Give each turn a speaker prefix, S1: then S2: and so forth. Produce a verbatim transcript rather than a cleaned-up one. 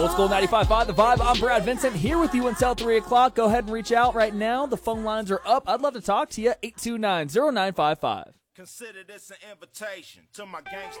S1: Old School ninety-five point five, The Vibe. I'm Brad Vincent here with you until three o'clock. Go ahead and reach out right now. The phone lines are up. I'd love to talk to you. eight two nine, zero nine five five.
S2: Consider this an invitation to my gangster